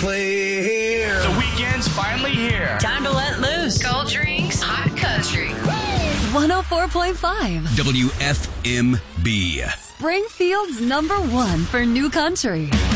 clear. The weekend's finally here. Time to let loose. Cold drinks, hot country. 104.5 WFMB. Springfield's #1 for new country.